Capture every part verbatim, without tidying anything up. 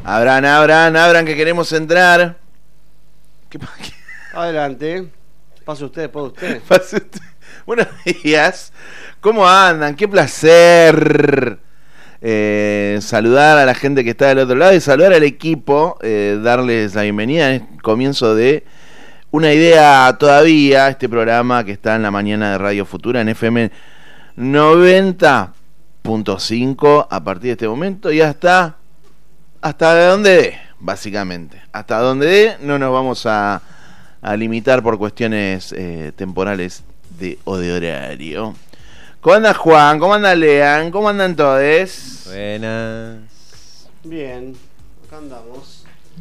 Abran, abran, abran que queremos entrar. ¿Qué pasa? Adelante. Pase usted, después usted. Pase usted. Buenos días. ¿Cómo andan? Qué placer eh, saludar a la gente que está del otro lado y saludar al equipo, eh, darles la bienvenida en el comienzo de Una Idea Todavía, este programa que está en la mañana de Radio Futura en F M noventa punto cinco a partir de este momento y hasta hasta de donde dé, básicamente. Hasta donde dé, no nos vamos a, a limitar por cuestiones eh, temporales de, o de horario. ¿Cómo anda Juan? ¿Cómo anda Lean? ¿Cómo andan todos? Buenas. Bien, acá andamos.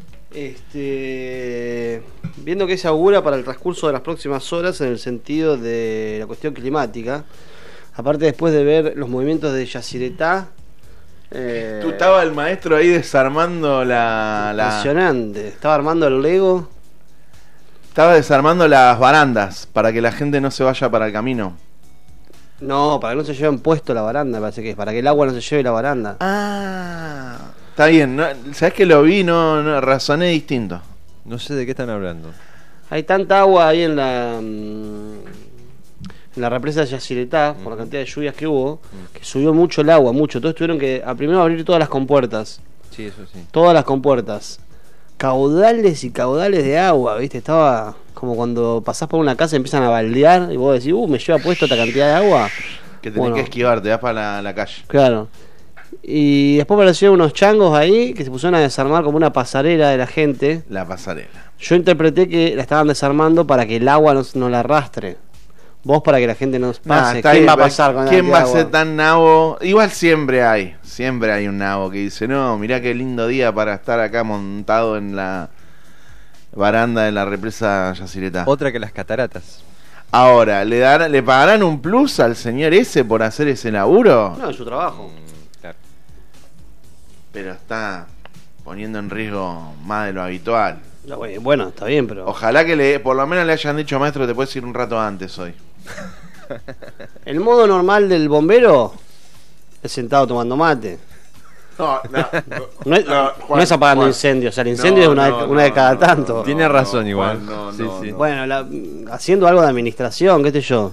Este, viendo que se augura para el transcurso de las próximas horas en el sentido de la cuestión climática. Aparte, después de ver los movimientos de Yacyretá, eh, Tú estaba el maestro ahí desarmando la, la... impresionante. Estaba armando el Lego. Estaba desarmando las barandas para que la gente no se vaya para el camino. No, para que no se lleven puesto la baranda, me parece que es. Para que el agua no se lleve la baranda. Ah, está bien. ¿No? ¿Sabés que lo vi? No, no, razoné distinto. No sé de qué están hablando. Hay tanta agua ahí en la en la represa de Yacyretá, por la cantidad de lluvias que hubo, que subió mucho el agua, mucho. Entonces tuvieron que a primero abrir todas las compuertas. Sí, eso sí. Todas las compuertas. Caudales y caudales de agua, ¿viste? Estaba como cuando pasás por una casa y empiezan a baldear y vos decís, uh, me lleva puesto esta cantidad de agua. Que tenés Bueno, que esquivar, te vas para la, la calle. claro. Y después aparecieron unos changos ahí que se pusieron a desarmar como una pasarela de la gente. La pasarela. Yo interpreté que la estaban desarmando para que el agua no, no la arrastre. Vos para que la gente no Nah, pase. está ¿Quién bien, va a pasar con ¿Quién la va a agua? ser tan nabo? Igual siempre hay. Siempre hay un nabo que dice, no, mirá qué lindo día para estar acá montado en la baranda de la represa Yacyretá. Otra que las cataratas. Ahora, ¿le darán, ¿le pagarán un plus al señor ese por hacer ese laburo? No, es su trabajo. Mm, claro. Pero está poniendo en riesgo más de lo habitual. No, güey, bueno, está bien, pero Ojalá que le, por lo menos le hayan dicho, maestro, te puedes ir un rato antes hoy. el modo normal del bombero es sentado tomando mate. No, no. No es, No, Juan, no es apagando Juan. incendios, o sea, el incendio No, es una, no, una de no, cada no, tanto. no, Tiene razón igual. Juan, no, Sí, no, sí. no. Bueno, la- haciendo algo de administración, qué sé yo.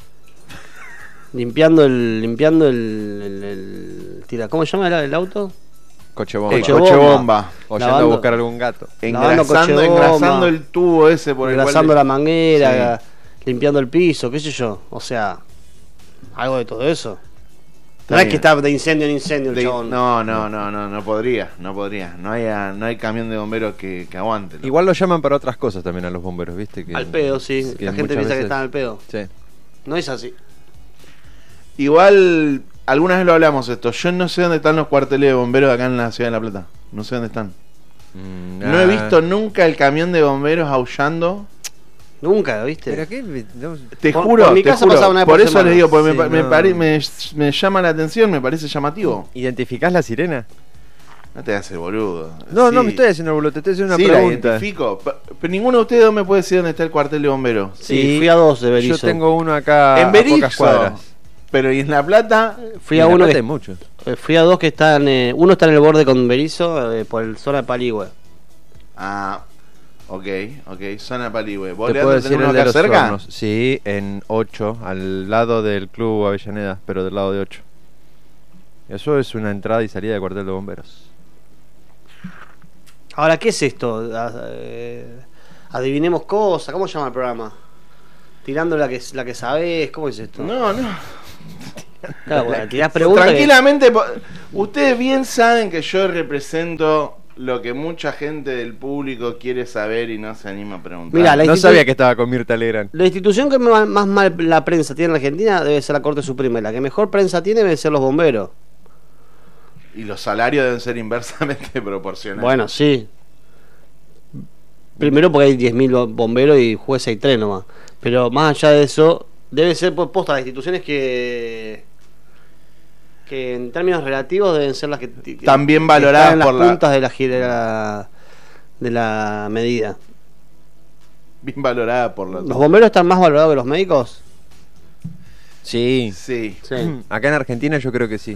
Limpiando el limpiando el, el, el- tira, ¿cómo se llama el, el auto? Coche bomba. El Coche coche bomba. bomba. O yendo Lavando- a buscar algún gato. Lavando coche Engrasando, bomba. engrasando el tubo ese por el Engrasando cual... la manguera, limpiando el piso, qué sé yo. O sea, algo de todo eso. Está No es bien. que está de incendio en incendio el De- chabón. no, no, no, no, no podría, no podría. No hay, a- no hay camión de bomberos que, que aguante. ¿no? Igual lo llaman para otras cosas también a los bomberos, ¿viste? Que, Al pedo, sí. que La gente muchas piensa que veces- están al pedo. Sí. No es así. Igual, algunas vez lo hablamos esto. Yo no sé dónde están los cuarteles de bomberos acá en la ciudad de La Plata. No sé dónde están. Mm, No he ah. visto nunca el camión de bomberos aullando. Nunca, ¿lo viste? ¿Pero qué? No, Te Por- juro, por mi te casa juro. pasaba una vez Por por eso semana. les digo, porque Sí, me, me no. pare- me, me llama la atención, me parece llamativo. ¿Identificás la sirena? No te hagas el boludo. No, Sí. no me estoy haciendo el boludo, te estoy haciendo una Sí, la pregunta. identifico. Pe- Pero ninguno de ustedes me puede decir dónde está el cuartel de bomberos. Sí, Sí, fui a dos de Berizo. Yo tengo uno acá en a pocas Berizo. cuadras. Pero ¿y en La Plata? Fui Y a en La uno Plata que, hay muchos. eh, fui a dos que están, eh, uno está en el borde con Berizo, eh, por el zona de Paligüe. Ah, ok, ok. Zona Paligüe. ¿Vos Te le puedo das decir uno el de acá los cerca? hornos. Sí, en ocho, al lado del Club Avellaneda, pero del lado de ocho. Eso es una entrada y salida de cuartel de bomberos. Ahora, ¿qué es esto? Ah, eh, adivinemos cosas, ¿cómo se llama el programa? Tirando la que la que sabés, ¿cómo es esto? No, no. Claro, bueno, tirás preguntas. que- Tranquilamente, po- ustedes bien saben que yo represento lo que mucha gente del público quiere saber y no se anima a preguntar. Mirá, la No institu- sabía que estaba con Mirta Legrand. La institución que más, más mal la prensa tiene en la Argentina debe ser la Corte Suprema. y La que mejor prensa tiene debe ser los bomberos. Y los salarios deben ser inversamente proporcionales. Bueno, sí. Primero porque hay diez mil bomberos y jueces hay tres nomás. Pero más allá de eso, debe ser por posta las instituciones que que en términos relativos deben ser las que que También están valoradas en las por la- puntas de la, gi- de la de la medida. Bien valorada por los... ¿Los bomberos están más valorados que los médicos? Sí. Sí. Sí. Acá en Argentina yo creo que sí.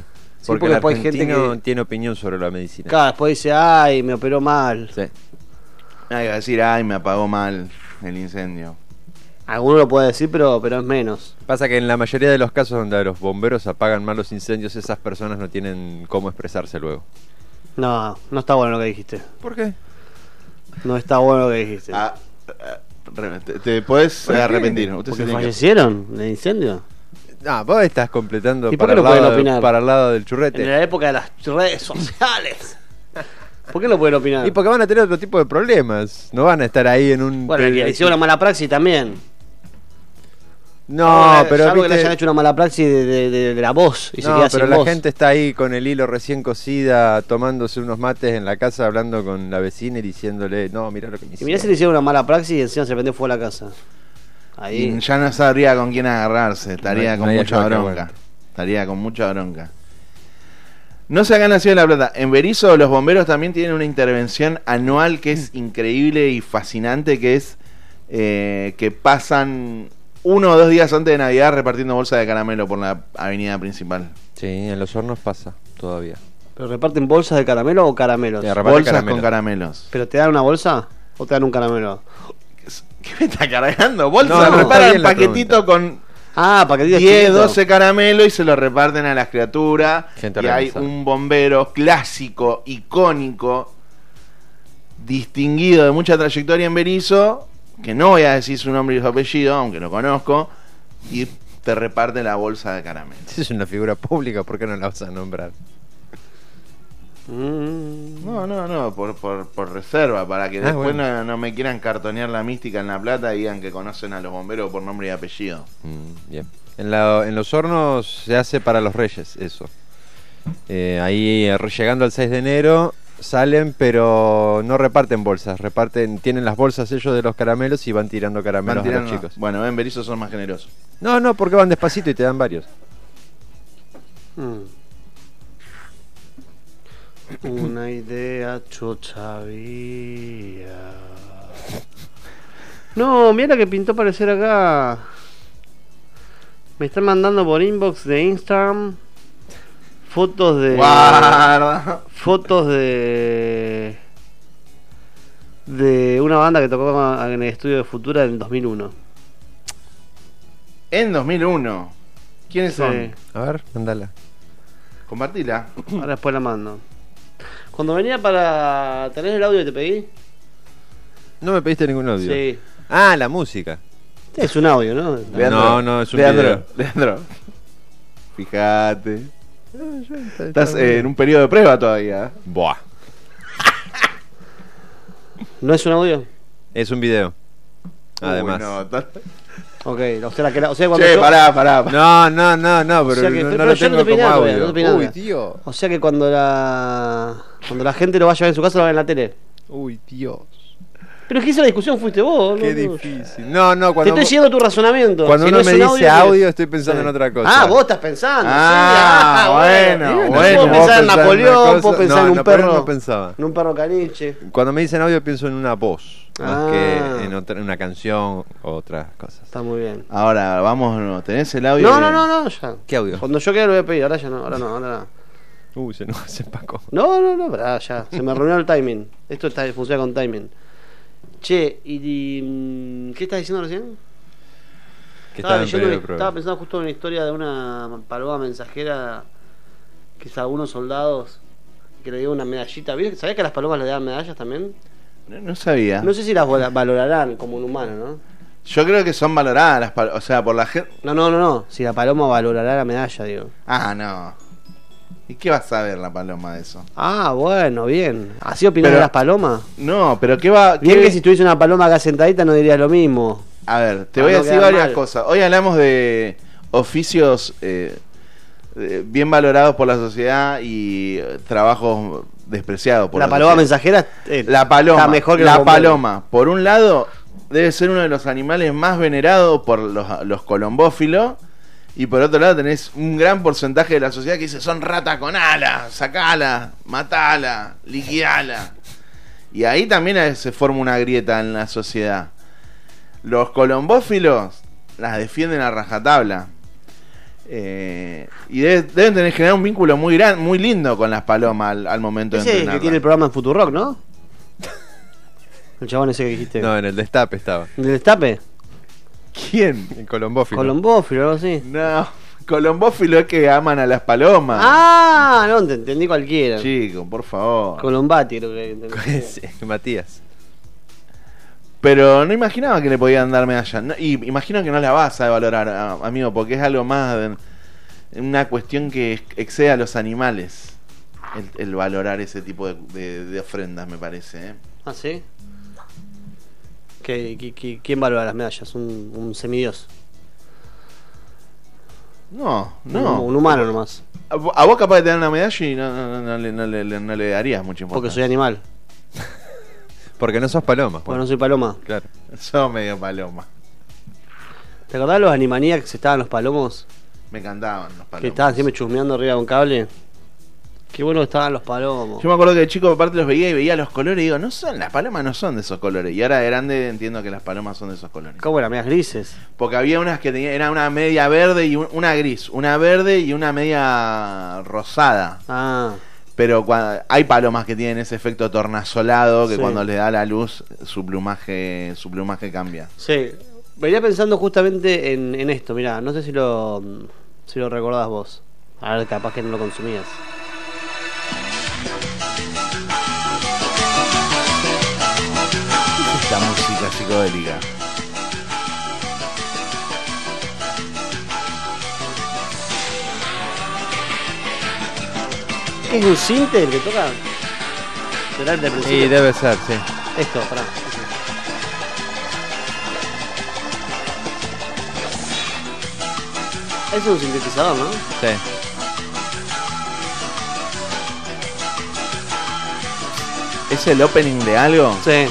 Porque, porque el después hay gente argentino que- tiene opinión sobre la medicina. Claro, después dice, ay, me operó mal. Sí. Hay que decir, ay, me apagó mal el incendio. Alguno lo puede decir, pero, pero es menos. Pasa que en la mayoría de los casos donde los bomberos apagan mal los incendios, esas personas no tienen cómo expresarse luego. No, no está bueno lo que dijiste. ¿Por qué? No está bueno lo que dijiste. Ah, ah, re- te, te podés ¿Por qué? arrepentir. Usted se ¿Porque tiene que- fallecieron en el incendio? No, vos estás completando ¿Y por para qué el, no pueden lado, opinar? para el lado del En churrete. la época de las redes sociales. ¿Por qué no pueden opinar? Y porque van a tener otro tipo de problemas. No van a estar ahí en un... Bueno, el que le hicieron una mala praxis también. No, Ahora, pero salvo que le viste- hayan hecho una mala praxis de, de- de- de la voz y se No, queda pero sin la voz. gente está ahí con el hilo recién cocida, tomándose unos mates en la casa, hablando con la vecina y diciéndole, no, mira lo que me Y hicieron. mirá si le hicieron una mala praxis y encima se prendió fuego a la casa. Ahí. Y ya no sabría con quién agarrarse. Estaría No hay- con no hay mucha ayuda que bronca. aguante. Estaría con mucha bronca. No sé acá en la Ciudad de La Plata. En Berizo los bomberos también tienen una intervención anual que es increíble y fascinante, que es eh, que pasan uno o dos días antes de Navidad repartiendo bolsas de caramelo por la avenida principal. Sí, en los hornos pasa todavía. ¿Pero reparten bolsas de caramelo o caramelos? Te reparten Bolsas caramelo. con caramelos. ¿Pero te dan una bolsa o te dan un caramelo? ¿Qué me está cargando? Bolsas, No, no, está reparan bien la paquetito con Ah, paquetitos diez, chiquitos. doce caramelos y se los reparten a las criaturas. Gente y hay organizada. un bombero clásico, icónico, distinguido de mucha trayectoria en Berizo, que no voy a decir su nombre y su apellido, aunque lo conozco, y te reparte la bolsa de caramelos. Si es una figura pública, ¿por qué no la vas a nombrar? Mm. No, no, no, por, por, por reserva, para que Ah, después bueno. no, no me quieran cartonear la mística en La Plata y digan que conocen a los bomberos por nombre y apellido. Mm, bien. En, la- en los hornos se hace para los reyes, eso. Eh, ahí eh, llegando al seis de enero salen, pero no reparten bolsas, reparten, tienen las bolsas ellos de los caramelos y van tirando caramelos Van tirando- a los chicos. Bueno, en Berizo son más generosos. No, no, porque van despacito y te dan varios. Mm. Una idea chochavía. No, mira que pintó parecer acá. Me están mandando por inbox de Instagram fotos de. Guarda. Fotos de. De una banda que tocó en el estudio de Futura en dos mil uno. En dos mil uno. ¿Quiénes Sí. son? A ver, mandala. Compartila. Ahora después la mando. Cuando venía para tener el audio que te pedí. No me pediste ningún audio. Sí. Ah, la música. Es un audio, ¿no? No, no, es un Leandro, video. Leandro. Fíjate. Está- Estás está eh, bien. en un periodo de prueba todavía. Buah. ¿No es un audio? Es un video. Además. Uy, no, ta- Ok, o sea, la que la- o sea, cuando Che, yo- pará, pará. pará. No, no, no, no, pero sea que- no, pero no lo yo no tengo te pedí como nada, audio. no te pedí nada. Uy, tío. O sea que cuando la cuando la gente lo vaya a ver en su casa lo va a ver en la tele. Uy, Dios. Pero es que esa la discusión fuiste vos, Qué no, no. difícil. No, no, Te cuando, estoy siguiendo tu razonamiento. cuando Si uno no es me un dice ¿qué audio, es? estoy pensando en otra cosa. Ah, vos estás pensando. Ah, sí, bueno, Yo bueno. Puedo Vos pensar en pensás en una Napoleón, cosa- puedo pensar no, en un Napoleón perro. no pensaba. En un perro caniche. Cuando me dicen audio pienso en una voz, más Ah. que en, otra, en una canción o otras cosas. Está muy bien. Ahora, vamos, no, ¿tenés el audio? No, de- no, no, no, ya. ¿Qué audio? Cuando yo quiera lo voy a pedir, ahora ya no, ahora no, ahora no. Uy, se, no, se empacó. No, no, no, pará, ya. Se me arruinó el timing. Esto está, funciona con timing. Che, y, y, mm, ¿qué estás diciendo recién? Que Estaba, estaba en leyendo periodo una- de prueba. estaba pensando justo en una historia de una paloma mensajera que es a algunos soldados que le dio una medallita. ¿Viste? ¿Sabías que a las palomas le dan medallas también? No, no sabía. No sé si las vola- valorarán como un humano, ¿no? Yo creo que son valoradas las pal- o sea, por la gente. No, no, no, no. Si la paloma valorará la medalla, digo. Ah, no. ¿Y qué va a saber la paloma de eso? Ah, bueno, bien. ¿Así opinás Pero- de las palomas? No, pero qué va. Bien qué- que si tuviese una paloma acá sentadita no dirías lo mismo. A ver, te Ah, voy a no decir queda varias mal. cosas. Hoy hablamos de oficios eh, eh, bien valorados por la sociedad y eh, trabajos despreciados por La la, paloma sociedad. mensajera eh, La paloma, está mejor que la los bomberos. paloma, por un lado, debe ser uno de los animales más venerados por los, los colombófilos. Y por otro lado tenés un gran porcentaje de la sociedad que dice son ratas con alas, sacala, matala, liquidala. Y ahí también se forma una grieta en la sociedad. Los colombófilos las defienden a rajatabla. Eh, y debe- deben tener generar un vínculo muy gran, muy lindo con las palomas al, al momento de Ese es el entrenarlas. que tiene el programa en Futurock, ¿no? El chabón ese que dijiste. No, en el destape estaba. ¿Del destape? ¿Quién? En Colombófilo. Colombófilo, algo así. No, colombófilo es que aman a las palomas. Ah, no, te entendí cualquiera. Chico, por favor. Colombati, creo que entendí. Sí, Matías. Pero no imaginaba que le podían dar medalla. No, y imagino que no la vas a valorar, a- amigo, porque es algo más de una cuestión que ex- excede a los animales. El, el valorar ese tipo de, de- de ofrendas, me parece. ¿eh? ¿Ah, sí? ¿Qué, qué- qué- quién valora las medallas? ¿Un, un semidios? No, Un, no. un humano nomás. A, vo- a vos capaz de tener una medalla y no, no, no, no le, no, le, no le darías mucha Porque importancia. soy animal. Porque no sos paloma. Porque no soy paloma. Claro. Sos medio paloma. ¿Te acordás de los Animaniacs que estaban los palomos? Me encantaban los palomos. Que estaban siempre chusmeando arriba de un cable. Qué bueno que estaban los palomos. Yo me acuerdo que de chico aparte los veía y veía los colores y digo, no son, las palomas no son de esos colores. Y ahora de grande entiendo que las palomas son de esos colores. ¿Cómo eran? Medias grises. Porque había unas que tenían, era una media verde y un- una gris, una verde y una media rosada. Ah, Pero cua- hay palomas que tienen ese efecto tornasolado que Sí. cuando le da la luz su plumaje, su plumaje cambia. sí. Venía pensando justamente en, en esto, mirá, no sé si lo, si lo recordás vos. A ver, capaz que no lo consumías. ¿Qué es esta música psicodélica? ¿Qué es un cinte el que toca? ¿Será el de principio? Y debe ser, sí. Esto, pará. Es un sintetizador, ¿no? Sí. ¿Es el opening de algo? Sí.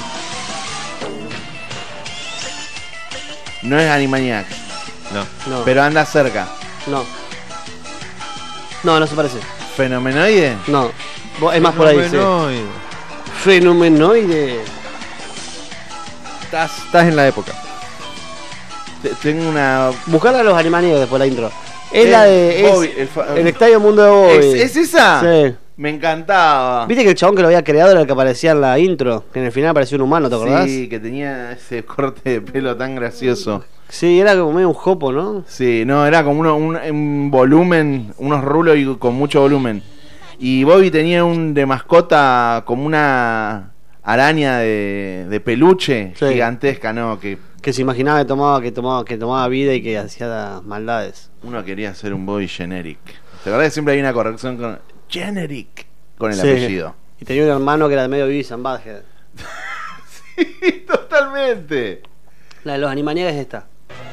No es Animaniacs, No. No. pero anda cerca. No. No, no se parece. ¿Fenomenoide? No. Vos- Es más por ahí, sí. Fenomenoide. Fenomenoide. Estás, estás en la época. Te- Tengo una... Buscarla a los Animaniacs después la intro. Es Eh, la de. Es Bobby, el fa- el Estadio Mundo de Bobby. ¿Es, ¿Es esa? Sí. Me encantaba. ¿Viste que el chabón que lo había creado era el que aparecía en la intro? Que en el final aparecía un humano, ¿te acordás? Sí, que tenía ese corte de pelo tan gracioso. Sí, era como medio un jopo, ¿no? Sí, no, era como uno, un, un volumen, unos rulos y con mucho volumen. Y Bobby tenía un de mascota como una araña de, de peluche Sí. gigantesca, ¿no? Que Que se imaginaba que tomaba, que tomaba, que tomaba vida y que hacía maldades. uno quería ser un Bobby generic. ¿Te acordás que siempre hay una corrección con generic con el Sí. apellido? Y tenía un hermano que era de medio Beavis and Butthead. Sí, totalmente. La de los Animaniacs es esta.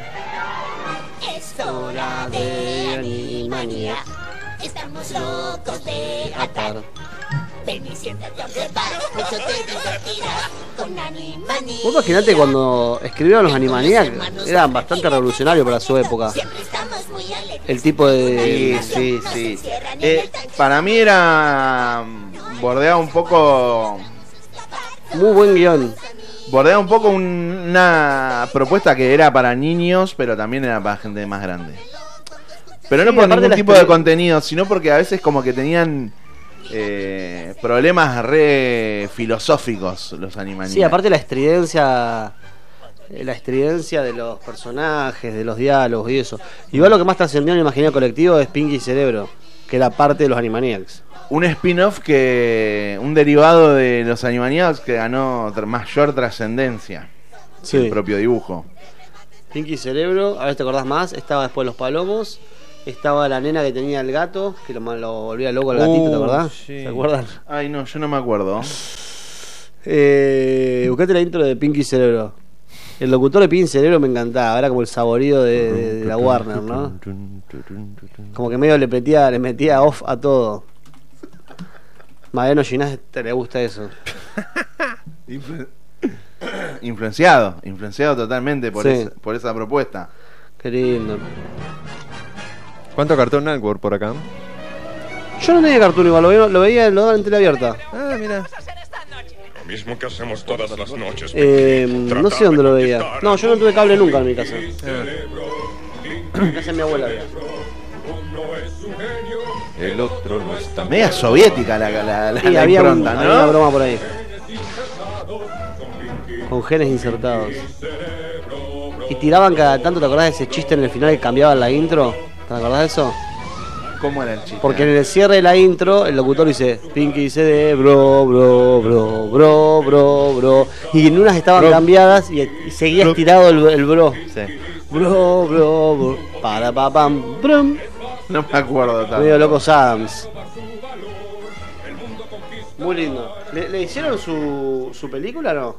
Es hora de Animaniacs. Estamos locos de atar. Ven y siéntate a observar. Mucho te divertirás con Animaniacs. Vos imaginate cuando escribieron los Animaniacs, eran bastante revolucionarios para su época. Siempre estamos muy alegres. El tipo de. Sí, sí, sí. Eh, para mí era mm, bordeaba un poco Muy buen guión. bordeaba un poco un- una propuesta que era para niños, pero también era para gente más grande. Pero no Sí, por aparte ningún la tipo de escri- contenido, sino porque a veces como que tenían eh, problemas re filosóficos los Animaniacs. Sí, aparte la estridencia. eh, La estridencia de los personajes, de los diálogos y eso. Igual lo que más trascendió en el imaginario colectivo es Pinky Cerebro, que era parte de los Animaniacs. Un spin-off que un derivado de los Animaniacs que ganó tr- mayor trascendencia que Sí. el propio dibujo. Pinky Cerebro, a ver si te acordás más, estaba después Los Palomos, estaba la nena que tenía el gato, que lo, lo volvía loco al gatito, ¿te Uh, acordás? sí. ¿Se acuerdan? Ay, no, yo no me acuerdo. Eh, buscate la intro de Pinky Cerebro. El locutor de Pinky Cerebro me encantaba, era como el saborido de, de- de la Warner, ¿no? Como que medio le metía, le metía off a todo. Mariano Ginás te le gusta eso. Influ- influenciado, influenciado totalmente por, Sí. esa, por esa propuesta. Qué lindo. ¿Cuánto Cartoon Network por acá? Yo no tenía cartoon igual, lo veía, lo veía lo daban en tele abierta. Ah, mira. Lo mismo que hacemos todas las noches. Eh, Tratar no sé dónde de lo veía. conquistar No, a yo no tuve cable nunca en mi casa. cerebro. En casa de mi abuela había. el otro no está. Media soviética la, la, la, Sí, la había, un- impronta, había una ¿no? broma por ahí. Con genes insertados. Y tiraban cada tanto, ¿te acordás de ese chiste en el final que cambiaban la intro? ¿Te acordás de eso? ¿Cómo era el chiste? Porque en el cierre de la intro, el locutor dice Pinky C D, bro, bro, bro, bro, bro, bro. Y en unas estaban Bro. cambiadas y, y seguía estirado el, el bro. Sí. Bro, bro, bro. Para, pa, pam, brum. No me acuerdo tanto. Medio Locos Adams. Muy lindo. ¿Le, le hicieron su, su película o no?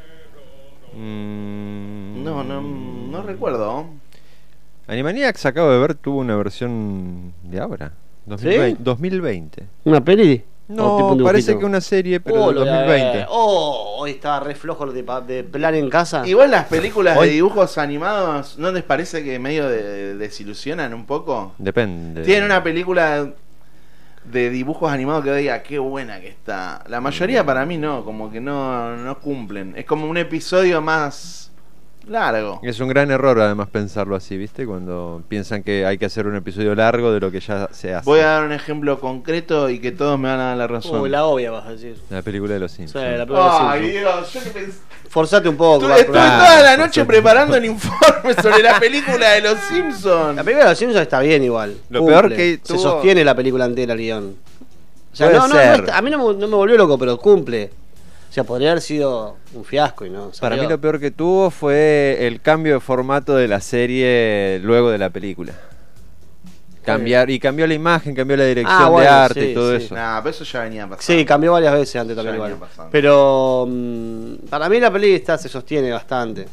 Mm, No, no, no recuerdo. Animaniacs, acabo de ver, tuvo una versión de ahora. dos mil veinte. dos mil veinte. ¿Una peli? ¿O tipo No, un parece dibujito? que una serie, pero Oh, del lo voy a dos mil veinte. ver. Oh, hoy estaba re flojo de, pa- de plan en casa. Igual las películas Hoy- de dibujos animados, ¿no les parece que medio de- desilusionan un poco? Depende. Tienen una película de dibujos animados que diga qué buena que está. La mayoría para mí no, como que no, no cumplen. Es como un episodio más largo. Es un gran error además pensarlo así, ¿viste? Cuando piensan que hay que hacer un episodio largo de lo que ya se hace. Voy a dar un ejemplo concreto y que todos me van a dar la razón. Uy, la obvia vas a decir. La película de los Sí, Simpsons. la película Ay, de Dios, yo que pensé. Forzate un poco. Estuve, va, estuve pero- toda la noche preparando un informe sobre la película de los Simpsons. La película de los Simpsons está bien igual. Lo Cumple. peor que Se tuvo- sostiene la película entera, el guión. O sea, Puede no, no, no ser. está- a mí no me, no me volvió loco, pero cumple. O sea, podría haber sido un fiasco y no. Para salió. mí lo peor que tuvo fue el cambio de formato de la serie luego de la película. Cambiar, y cambió la imagen, cambió la dirección Ah, bueno, de arte sí, y todo sí. eso. Nah, pero eso ya venía pasando. Sí, cambió varias veces antes también Ya igual. venía pasando. Pero mm, para mí la peli esta se sostiene bastante.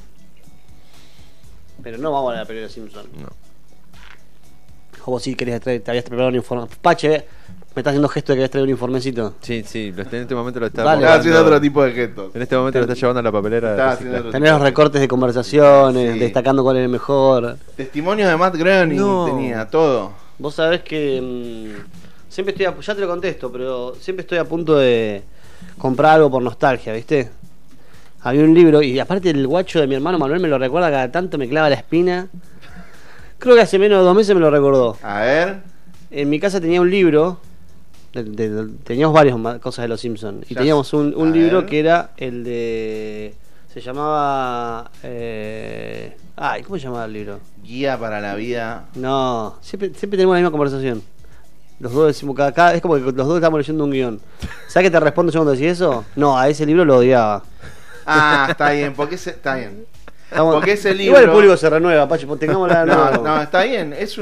Pero no vamos a la peli de los Simpsons. No. O vos sí querías traer, te habías preparado un informe. Pache, me estás haciendo gesto de que habías traído un informecito. Sí, sí, lo está- en este momento lo está Dale. Estaba haciendo mostrando- otro tipo de gestos. En este momento lo está llevando a la papelera de Estaba reciclaje. haciendo otro- Tenés los recortes de conversaciones, Sí. destacando cuál es el mejor. Testimonios de Matt Groening No. tenía todo. Vos sabés que mm, siempre estoy, a, ya te lo contesto, pero siempre estoy a punto de comprar algo por nostalgia, ¿viste? Había un libro, y aparte el guacho de mi hermano Manuel me lo recuerda cada tanto, me clava la espina. Creo que hace menos de dos meses me lo recordó. A ver. En mi casa tenía un libro, de- de- de- teníamos varias ma- cosas de los Simpsons, y Ya teníamos sé. un, un A libro ver. que era el de... Se llamaba... Eh, ay, ¿cómo se llamaba el libro? Guía para la vida. No, siempre, siempre tenemos la misma conversación. Los dos decimos cada, cada- es como que los dos estamos leyendo un guión. ¿Sabes qué te respondo yo cuando decís eso? No, a ese libro lo odiaba. Ah, está bien, porque ese, está bien. Estamos- Porque ese libro. Igual el público se renueva, Pache, tengamos la No, no, está bien, es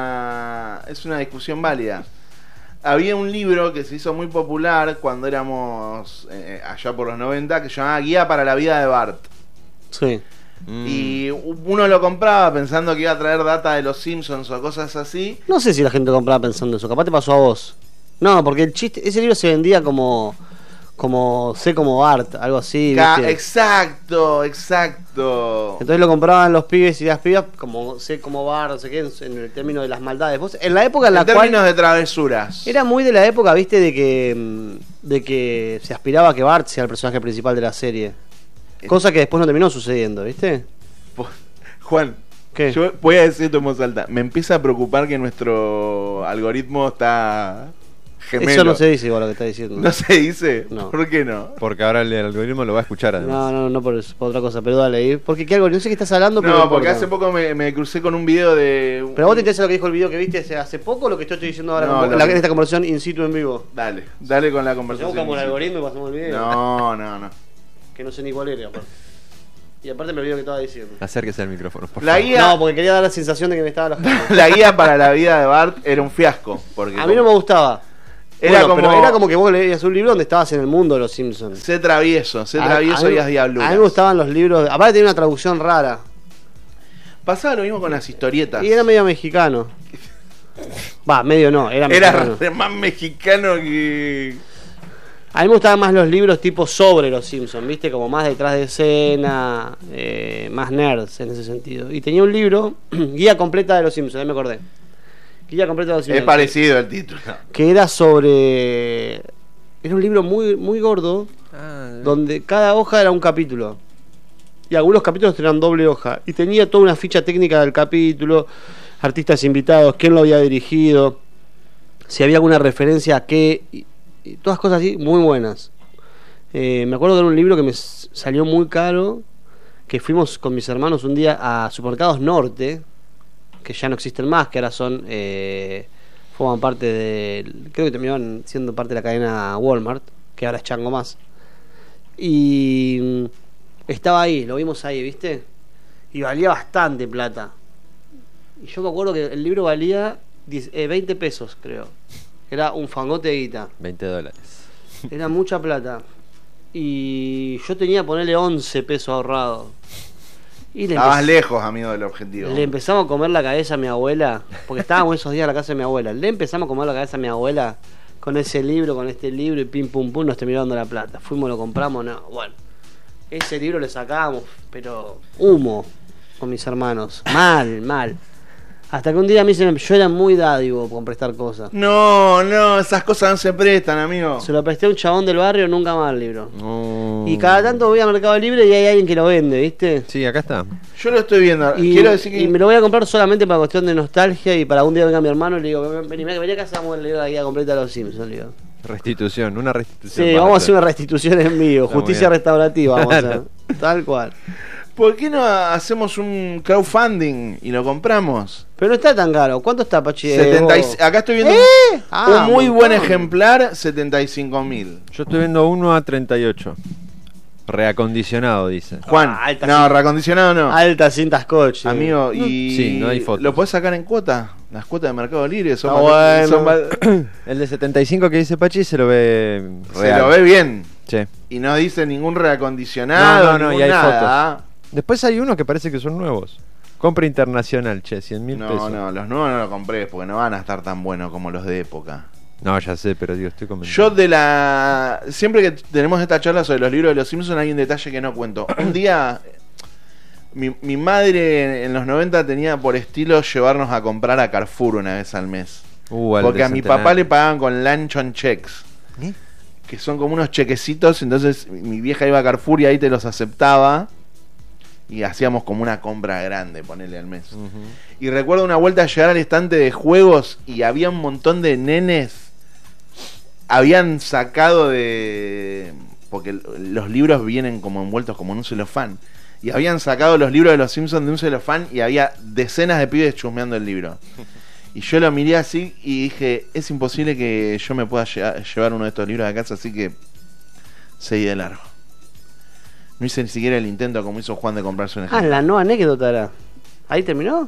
una es una discusión válida. Había un libro que se hizo muy popular cuando éramos eh, allá por los noventa que se llamaba Guía para la vida de Bart. Sí. Mm. Y uno lo compraba pensando que iba a traer data de los Simpsons o cosas así. No sé si la gente compraba pensando eso, capaz te pasó a vos. No, porque el chiste, ese libro se vendía como como sé como Bart, algo así, Ca- ¿viste? exacto, exacto. Entonces lo compraban los pibes y las pibas como sé como Bart, no sé qué, en, en el término de las maldades. Vos, en la época en la En cual términos de travesuras. era muy de la época, viste, de que mm, de que se aspiraba a que Bart sea el personaje principal de la serie. Cosa que después no terminó sucediendo, ¿viste? Po- Juan, ¿Qué? yo voy a decir esto en voz alta. Me empieza a preocupar que nuestro algoritmo está gemelo. Eso no se dice igual lo que está diciendo. ¿No se dice? No. ¿Por qué no? Porque ahora el algoritmo lo va a escuchar además. No, no, no por, eso, por otra cosa, pero dale. ¿y? Porque qué algo, no sé qué estás hablando, pero No, importa. porque hace poco me, me crucé con un video de... Pero vos te interesa lo que dijo el video que viste hace, hace poco o lo que yo estoy diciendo ahora No, con- lo la, que- esta conversación in situ en vivo. Dale, dale con la Nos conversación. buscamos el algoritmo y pasamos el video. No, no, no. Que no sé ni cuál era, aparte. Y aparte me olvidó que estaba diciendo. Acérquese al micrófono, por La favor. guía, No, porque quería dar la sensación de que me estaba alojando. la guía para la vida de Bart era un fiasco. Porque A mí no me gustaba. Era Bueno, como- pero era como que vos leías un libro donde estabas en el mundo de los Simpsons. Sé travieso, sé A- travieso a mí- y haz diabluras. A mí me gustaban los libros. Aparte tenía una traducción rara. Pasaba lo mismo con las historietas. Y era medio mexicano. Va, medio no, era Era mexicano. re más mexicano que... A mí me gustaban más los libros tipo sobre los Simpsons, ¿viste? Como más detrás de escena, eh, más nerds en ese sentido. Y tenía un libro, guía completa de los Simpsons, ahí me acordé. Guía completa de los Es Simpsons. parecido el título. Que era sobre... Era un libro muy, muy gordo, Ah, donde cada hoja era un capítulo. Y algunos capítulos tenían doble hoja. Y tenía toda una ficha técnica del capítulo, artistas invitados, quién lo había dirigido. si había alguna referencia a qué, y, y todas cosas así muy buenas. Eh, me acuerdo de un libro que me s- salió muy caro, que fuimos con mis hermanos un día a Supermercados Norte, que ya no existen más, que ahora son, eh, forman parte de, creo que terminaban siendo parte de la cadena Walmart, que ahora es Chango Más. Y mm, estaba ahí, lo vimos ahí, ¿viste? Y valía bastante plata. Y yo me acuerdo que el libro valía diez, eh, veinte pesos, creo. Era un fangote de guita. veinte dólares. Era mucha plata. Y yo tenía, ponerle once pesos ahorrados. Y le, Estabas empe- lejos, amigo, del objetivo. le empezamos a comer la cabeza a mi abuela. Porque estábamos esos días en la casa de mi abuela. Le empezamos a comer la cabeza a mi abuela con ese libro, con este libro. Y pim pum pum nos terminó dando la plata. Fuimos, lo compramos, no. Bueno, ese libro le sacábamos, pero humo con mis hermanos. Mal, mal. Hasta que un día a mí se me, yo era muy dádivo con prestar cosas. No, no, esas cosas no se prestan, amigo. Se lo presté a un chabón del barrio, nunca más el libro. No. Y cada tanto voy a Mercado Libre y hay alguien que lo vende, ¿viste? Sí, acá está. Yo lo estoy viendo. Y, Quiero decir que y me lo voy a comprar solamente para cuestión de nostalgia y para un día venga mi hermano y le digo, vení, vení, vení acá, vamos a leer la guía completa de los Simpsons, le digo. Restitución, una restitución. Sí, vas vamos a a hacer una restitución en vivo, Está muy justicia bien. restaurativa, vamos a Claro. hacer. Tal cual. ¿por qué no hacemos un crowdfunding y lo compramos? Pero no está tan caro. ¿Cuánto está, Pachi? setenta y- vos? acá estoy viendo ¿Eh? un, Ah, un muy un buen montón. ejemplar, setenta y cinco mil. Yo estoy viendo uno a treinta y ocho. Reacondicionado, dice. Juan, Ah, alta no, cinta. reacondicionado no. Altas cintas coche. Amigo, y Sí, no hay fotos. ¿lo podés sacar en cuota? Las cuotas de Mercado Libre son, Está más- son bueno. más- El de setenta y cinco que dice Pachi se lo ve se real. lo ve bien. Sí. Y no dice ningún reacondicionado, No, no, no, ningún y hay nada. Después hay unos que parece que son nuevos. Compra internacional, che, cien mil No, pesos. no, los nuevos no los compré porque no van a estar tan buenos como los de época. No, ya sé, pero digo, estoy convencido. Yo de la... Siempre que tenemos esta charla sobre los libros de los Simpsons hay un detalle que no cuento. Un día, mi, mi madre en los noventa tenía por estilo llevarnos a comprar a Carrefour una vez al mes. Uh, al Porque de a mi Centenario. papá le pagaban con luncheon checks. ¿Eh? Que son como unos chequecitos, entonces mi vieja iba a Carrefour y ahí te los aceptaba. Y hacíamos como una compra grande, ponerle al mes. Ujú. Y recuerdo una vuelta a llegar al estante de juegos y había un montón de nenes. Habían sacado de... Porque los libros vienen como envueltos como en un celofán. Y habían sacado los libros de los Simpsons de un celofán y había decenas de pibes chusmeando el libro. Y yo lo miré así y dije, es imposible que yo me pueda lle- llevar uno de estos libros a casa, así que seguí de largo. No hice ni siquiera el intento como hizo Juan de comprarse un Ah, ejemplar. la no anécdota era. ¿Ahí terminó?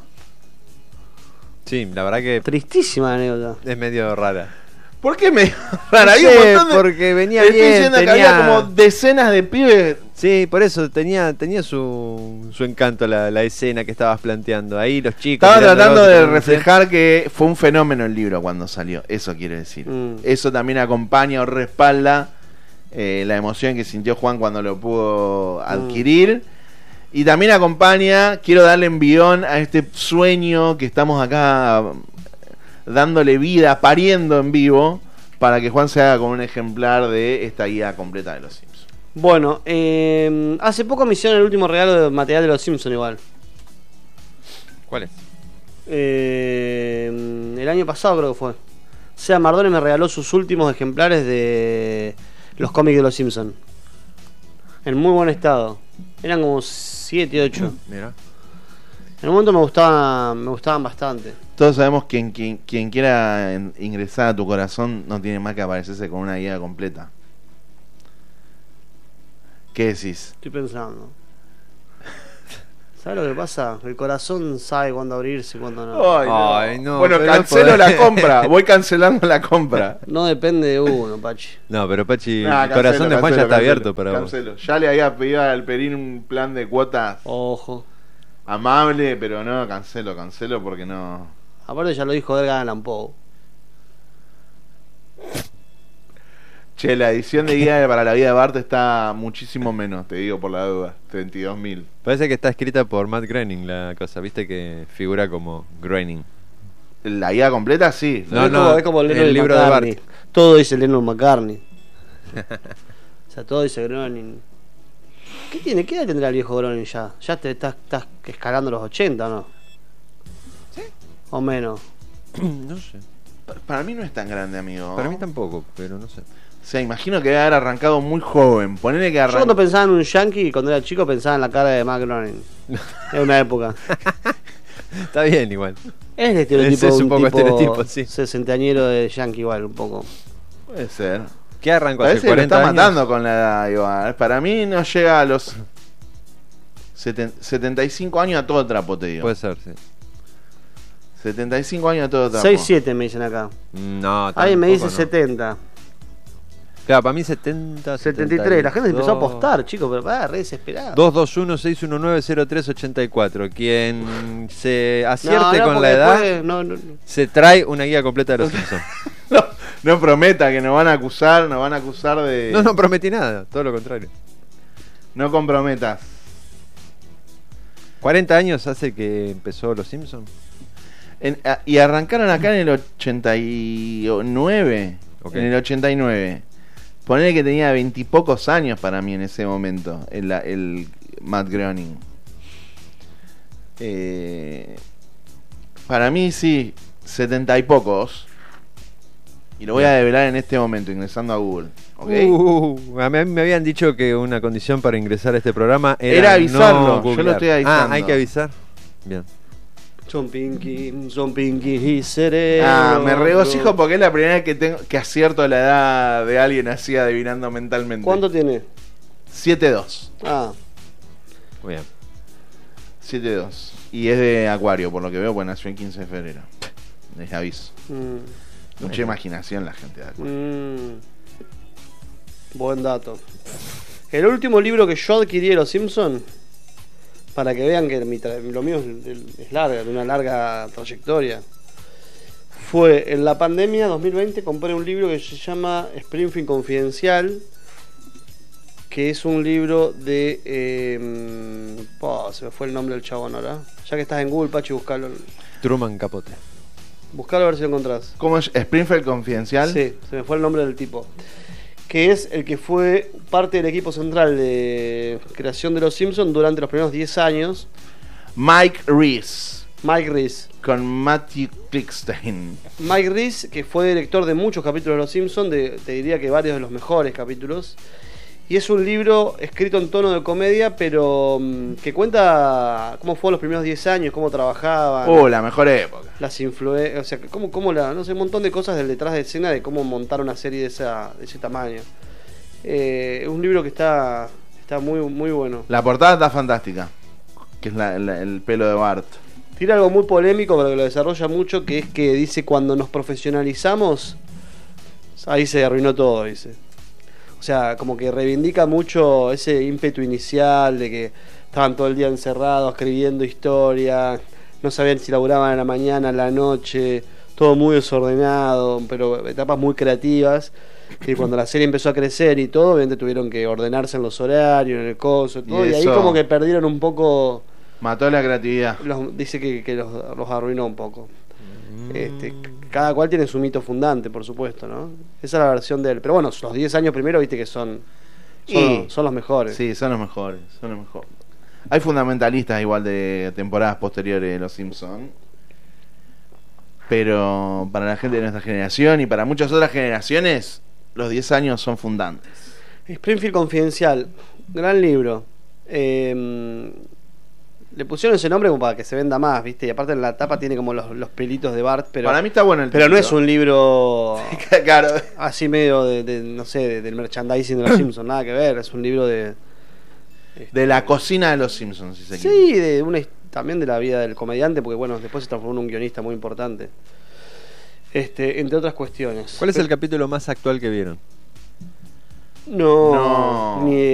Sí, la verdad que Tristísima anécdota. es medio rara. ¿Por qué me rara? No Había un sé, montón de- porque venía Te estoy bien, diciendo que tenía- había como decenas de pibes. Sí, por eso tenía tenía su, su encanto la, la escena que estabas planteando. Ahí los chicos. Estaba mirando tratando al otro, de no sé. reflejar que fue un fenómeno el libro cuando salió. Eso quiere decir. Mm. Eso también acompaña o respalda eh, la emoción que sintió Juan cuando lo pudo adquirir. Y también acompaña, quiero darle envión a este sueño que estamos acá dándole vida, pariendo en vivo, para que Juan se haga con un ejemplar de esta guía completa de los Simpsons. Bueno, eh, hace poco me hicieron el último regalo de material de los Simpsons igual. ¿Cuál es? Eh, el año pasado creo que fue. O sea, Mardones me regaló sus últimos ejemplares de los cómics de los Simpsons. En muy buen estado. Eran como siete, ocho. Mira. En un momento me gustaban, me gustaban bastante. Todos sabemos que quien, quien, quien quiera en- ingresar a tu corazón no tiene más que aparecerse con una guía completa. ¿Qué decís? Estoy pensando. ¿Sabes lo que pasa? El corazón sabe cuándo abrirse y cuándo no. Ay, no. Ay, no, bueno, pero cancelo no podés. la compra. Voy cancelando la compra. No depende de uno, Pachi. No, pero Pachi, Nah, el corazón de cancelo, Juan ya cancelo, está cancelo, abierto para vos. cancelo. Ya le había pedido al Perín un plan de cuotas Ojo. amable, pero no, cancelo, cancelo porque no. Aparte ya lo dijo Edgar Allan Poe. Che, la edición de guía para la vida de Bart está muchísimo menos, te digo por la duda. treinta y dos mil. Parece que está escrita por Matt Groening la cosa, viste que figura como Groening. La guía completa sí. No, es, no, como, es como Lennon el y libro de McCartney. Bart. Todo dice Lennon McCartney. O sea, todo dice Groening. ¿Qué tiene? ¿Qué edad tendrá el viejo Groening ya? Ya te estás, estás escalando los ochenta, ¿o no? ¿Sí? O menos. No sé. Pa- Para mí no es tan grande, amigo. Para mí tampoco, pero no sé. O sea, imagino que debe haber arrancado muy joven. Ponele que Yo cuando arrancó. pensaba en un yankee, cuando era chico, pensaba en la cara de Matt Groening. En una época. Está bien igual. Es el estereotipo, Es de un poco tipo estereotipo, sí. sesentañero de yankee igual, un poco. Puede ser. ¿Qué arrancó hace Parece que lo cuarenta está años? matando con la edad, igual. Para mí no llega a los seten- setenta y cinco años a todo trapo, te digo. Puede ser, sí. setenta y cinco años a todo trapo. seis siete me dicen acá. No, Alguien me dice tampoco, no. setenta. Claro, para mí setenta, setenta y tres. La gente empezó a setenta y dos. apostar, chicos, pero va, re desesperado. dos dos uno, seis uno nueve, cero tres ocho cuatro. Quien se acierte no, con porque la edad después- no, no, no. se trae una guía completa de los Simpsons. No, no prometa que nos van a acusar, nos van a acusar de... No, no prometí nada, todo lo contrario. No comprometas. cuarenta años hace que empezó los Simpsons. En- a- y arrancaron acá en el ochenta y nueve. Ok. En el ochenta y nueve. Ponele que tenía veintipocos años para mí en ese momento, el, el Matt Groening. Eh, para mí sí, setenta y pocos. Y lo voy a develar en este momento, ingresando a Google. ¿Ok? Uh, a mí me habían dicho que una condición para ingresar a este programa era, Era avisarlo, no yo lo googlear. estoy avisando. Ah, hay que avisar. Bien. Son Pinky, son Pinky y cerebro. Ah, me regocijo porque es la primera vez que tengo que acierto la edad de alguien así adivinando mentalmente. ¿Cuánto tiene? siete dos. Ah, Muy bien. siete dos. Y es de Acuario, por lo que veo, pues nació el quince de febrero. Les aviso. mm, Mucha imaginación la gente de Acuario. mm. Buen dato. El último libro que yo adquirí de Los Simpsons, para que vean que mi tra- lo mío es, es larga, de una larga trayectoria, fue en la pandemia dos mil veinte. Compré un libro que se llama Springfield Confidencial, que es un libro de eh, oh, se me fue el nombre del chabón ahora. Ya que estás en Google, Pachi, buscalo. Truman Capote. Buscalo a ver si lo encontrás. ¿Cómo es? ¿Springfield Confidencial? Sí, se me fue el nombre del tipo. Que es el que fue parte del equipo central de creación de Los Simpsons durante los primeros diez años. Mike Reese. Mike Reese. Con Matthew Klickstein. Mike Reese, que fue director de muchos capítulos de Los Simpsons, de, te diría que varios de los mejores capítulos. Y es un libro escrito en tono de comedia, pero mm, que cuenta cómo fue los primeros diez años, cómo trabajaban. Oh, la mejor época. Las influencias, o sea, cómo, cómo la, no sé, un montón de cosas del detrás de escena de cómo montar una serie de, esa, de ese tamaño. Eh, es un libro que está, está muy, muy bueno. La portada está fantástica. Que es la- la- el pelo de Bart. Tiene algo muy polémico, pero que lo desarrolla mucho, que es que dice cuando nos profesionalizamos, ahí se arruinó todo, dice. O sea, como que reivindica mucho ese ímpetu inicial de que estaban todo el día encerrados, escribiendo historias, no sabían si laburaban a la mañana, a la noche, todo muy desordenado, pero etapas muy creativas. Y cuando la serie empezó a crecer y todo, obviamente tuvieron que ordenarse en los horarios, en el coso, y todo, Y y, ahí eso- como que perdieron un poco, Mató la creatividad. los- dice que, que los, los arruinó un poco. Este, cada cual tiene su mito fundante, por supuesto, ¿no? Esa es la versión de él. Pero bueno, los diez años primero, viste que son, son, Y- los, son los mejores. Sí, son los mejores. Son los mejores. Hay fundamentalistas igual de temporadas posteriores de Los Simpsons. Pero para la gente de nuestra generación y para muchas otras generaciones, los diez años son fundantes. Springfield Confidencial, gran libro. Eh, le pusieron ese nombre como para que se venda más, ¿viste? Y aparte en la tapa tiene como los, los pelitos de Bart, pero, para mí está bueno el pero no título. es un libro Claro. así medio de, de, no sé, de- del merchandising de los Simpsons, nada que ver. Es un libro de... De la cocina de Los Simpsons, si se quiere. Sí, de una, his- también de la vida del comediante, porque bueno, después se transformó en un guionista muy importante. Este, entre otras cuestiones. ¿Cuál es el capítulo más actual que vieron? No, No. ni